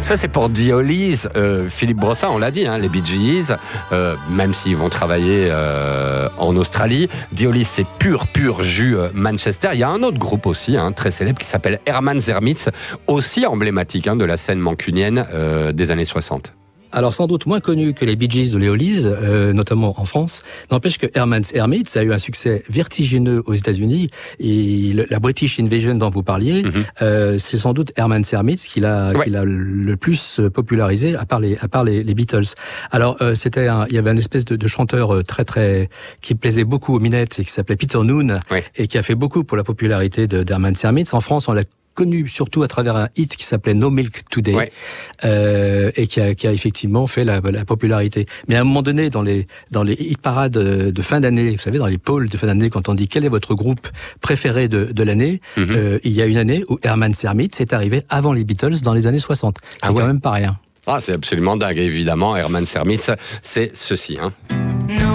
Ça, c'est pour The Hollies. Philippe Brossard, on l'a dit, les Bee Gees, même s'ils vont travailler en Australie. The Hollies, c'est pur jus Manchester. Il y a un autre groupe aussi, très célèbre, qui s'appelle Herman's Hermits, aussi emblématique de la scène mancunienne des années 60. Alors sans doute moins connu que les Bee Gees ou les Hollies, notamment en France. N'empêche que Herman's Hermits a eu un succès vertigineux aux États-Unis. Et la British Invasion dont vous parliez, c'est sans doute Herman's Hermits qui l'a le plus popularisé, à part les Beatles. Alors il y avait une espèce de chanteur qui plaisait beaucoup aux minettes et qui s'appelait Peter Noone et qui a fait beaucoup pour la popularité d'Herman's Hermits. En France, on l'a connu surtout à travers un hit qui s'appelait No Milk Today, et qui a effectivement fait la popularité. Mais à un moment donné, dans les hit parades de fin d'année, vous savez, dans les polls de fin d'année, quand on dit quel est votre groupe préféré de l'année, il y a une année où Herman's Hermits est arrivé avant les Beatles dans les années 60. C'est quand même pas rien. C'est absolument dingue, évidemment. Herman's Hermits, c'est ceci.